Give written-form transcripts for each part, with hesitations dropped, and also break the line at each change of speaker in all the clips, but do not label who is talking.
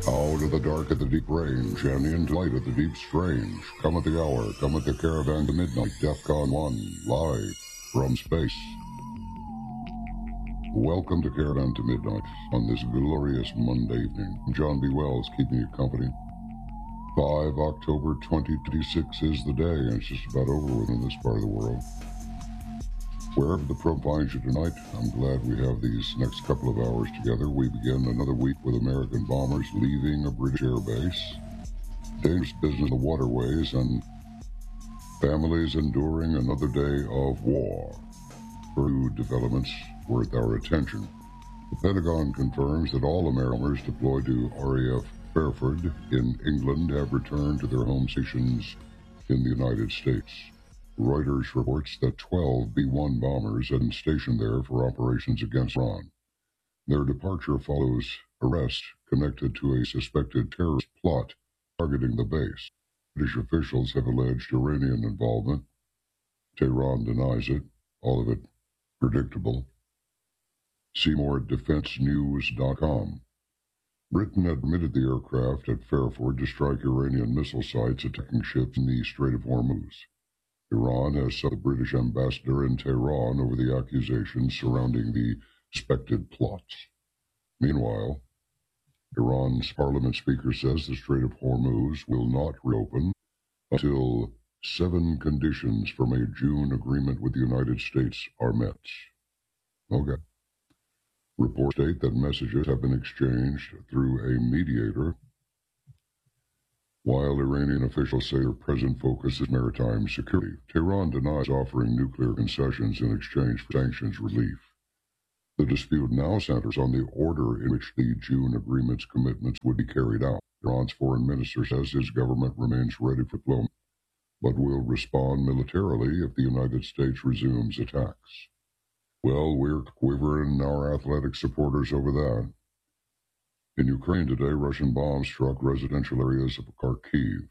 Out of the dark at the deep range, and into light at the deep strange. Come at the hour, come at the caravan to midnight, DEFCON 1, live from space. Welcome to Caravan to Midnight on this glorious Monday evening. I'm John B. Wells, keeping you company. 5 October 2026 is the day, and it's just about over with in this part of the world. Wherever the probe finds you tonight, I'm glad we have these next couple of hours together. We begin another week with American bombers leaving a British airbase, dangerous business in the waterways, and families enduring another day of war. New developments worth our attention. The Pentagon confirms that all Americans deployed to RAF Fairford in England have returned to their home stations in the United States. Reuters reports that 12 B-1 bombers had been stationed there for operations against Iran. Their departure follows arrest connected to a suspected terrorist plot targeting the base. British officials have alleged Iranian involvement. Tehran denies it, all of it predictable. See more at defensenews.com. Britain admitted the aircraft at Fairford to strike Iranian missile sites attacking ships in the Strait of Hormuz. Iran has sued the British ambassador in Tehran over the accusations surrounding the suspected plots. Meanwhile, Iran's parliament speaker says the Strait of Hormuz will not reopen until 7 conditions from a June agreement with the United States are met. Okay. Reports state that messages have been exchanged through a mediator, while Iranian officials say their present focus is maritime security. Tehran denies offering nuclear concessions in exchange for sanctions relief. The dispute now centers on the order in which the June agreement's commitments would be carried out. Iran's foreign minister says his government remains ready for diplomacy, but will respond militarily if the United States resumes attacks. Well, we're quivering our athletic supporters over that. In Ukraine today, Russian bombs struck residential areas of Kharkiv.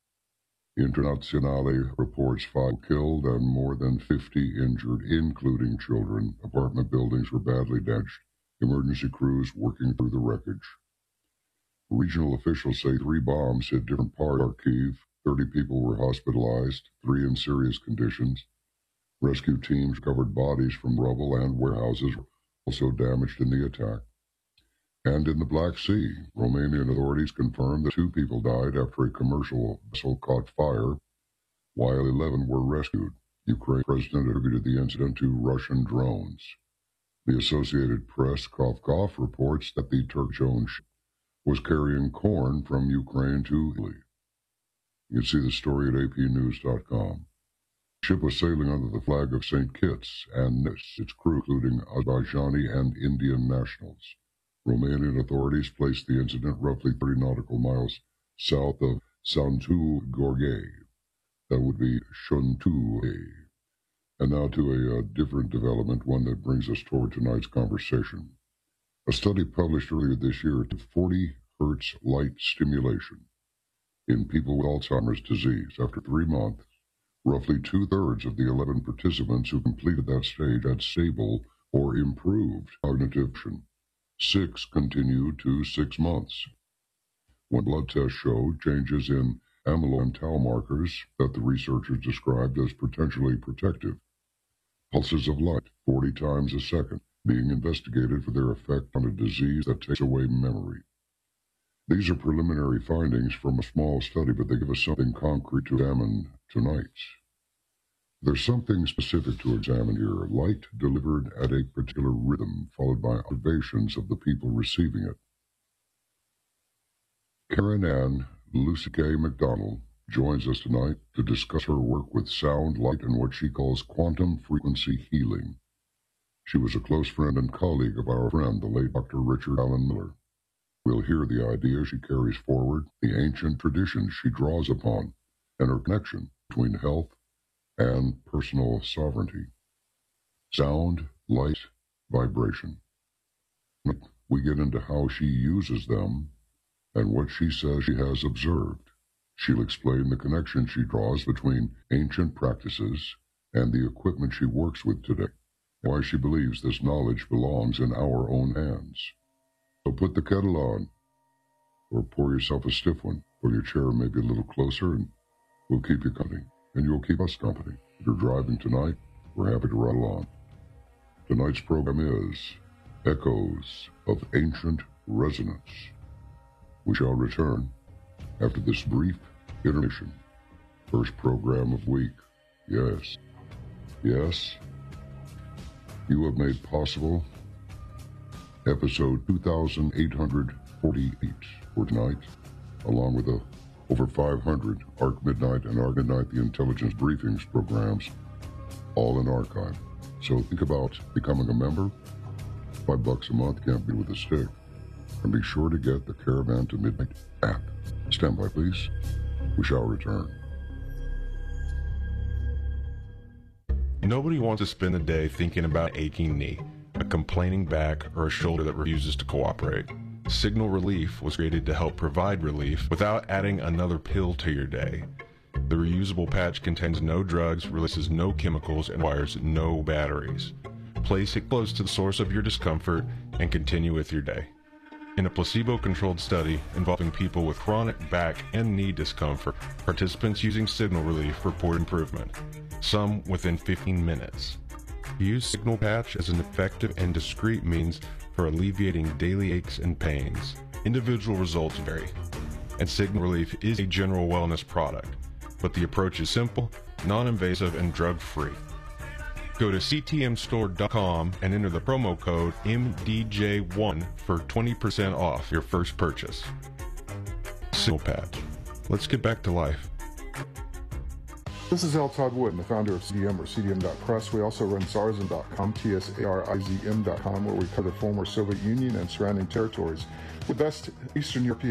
Internazionale reports 5 killed and more than 50 injured, including children. Apartment buildings were badly damaged. Emergency crews working through the wreckage. Regional officials say 3 bombs hit different parts of Kharkiv. 30 people were hospitalized, 3 in serious conditions. Rescue teams recovered bodies from rubble, and warehouses were also damaged in the attack. And in the Black Sea, Romanian authorities confirmed that 2 people died after a commercial vessel caught fire, while 11 were rescued. Ukraine president attributed the incident to Russian drones. The Associated Press, cough, reports that the Turkish-owned ship was carrying corn from Ukraine to Italy. You can see the story at apnews.com. The ship was sailing under the flag of St. Kitts and its crew, including Azerbaijani and Indian nationals. Romanian authorities placed the incident roughly 30 nautical miles south of Sfântu Gheorghe. That would be Shuntu. And now to a different development, one that brings us toward tonight's conversation. A study published earlier this year to 40 hertz light stimulation in people with Alzheimer's disease. After 3 months, roughly 2/3 of the 11 participants who completed that stage had stable or improved cognitive function. 6 continued to 6 months. When blood tests showed changes in amyloid and tau markers that the researchers described as potentially protective. Pulses of light, 40 times a second, being investigated for their effect on a disease that takes away memory. These are preliminary findings from a small study, but they give us something concrete to examine tonight. There's something specific to examine here, light delivered at a particular rhythm, followed by observations of the people receiving it. Karen Ann Lucy K. McDonald joins us tonight to discuss her work with sound, light, and what she calls quantum frequency healing. She was a close friend and colleague of our friend, the late Dr. Richard Allen Miller. We'll hear the ideas she carries forward, the ancient traditions she draws upon, and her connection between health and personal sovereignty. Sound, light, vibration. We get into how she uses them and what she says she has observed. She'll explain the connection she draws between ancient practices and the equipment she works with today, and why she believes this knowledge belongs in our own hands. So put the kettle on, or pour yourself a stiff one. Pull your chair maybe a little closer, and we'll keep you company, and you'll keep us company. If you're driving tonight, we're happy to rattle on. Tonight's program is Echoes of Ancient Resonance. We shall return after this brief intermission. First program of week. Yes, you have made possible episode 2848 for tonight, along with over 500 ARC Midnight and ARC Midnight the Intelligence Briefings programs, all in archive. So think about becoming a member. $5 a month can't be with a stick. And be sure to get the Caravan to Midnight app. Stand by, please. We shall return.
Nobody wants to spend a day thinking about an aching knee, a complaining back, or a shoulder that refuses to cooperate. Signal Relief was created to help provide relief without adding another pill to your day. The reusable patch contains no drugs, releases no chemicals, and requires no batteries. Place it close to the source of your discomfort and continue with your day. In a placebo-controlled study involving people with chronic back and knee discomfort, participants using Signal Relief report improvement, some within 15 minutes. Use Signal Patch as an effective and discreet means for alleviating daily aches and pains. Individual results vary, and Signal Relief is a general wellness product, but the approach is simple, non-invasive, and drug-free. Go to ctmstore.com and enter the promo code MDJ1 for 20% off your first purchase. Signal Patch. Let's get back to life.
This is L. Todd Wood, the founder of CDM, or CDM.press. We also run Sarzm.com, TSARIZM.com, where we cover the former Soviet Union and surrounding territories with best Eastern European